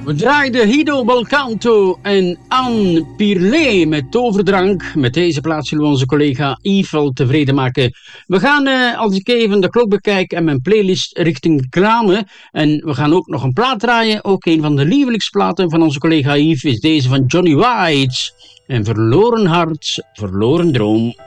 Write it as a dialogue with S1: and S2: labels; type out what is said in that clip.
S1: We draaiden Hido Belcanto en Anne Pirlé met Toverdrank. Met deze plaats zullen we onze collega Yves wel tevreden maken. We gaan, als ik even de klok bekijk en mijn playlist richting Kramen. En we gaan ook nog een plaat draaien. Ook een van de lievelingsplaten van onze collega Yves is deze van Johnny White. En Verloren Hart, Verloren Droom.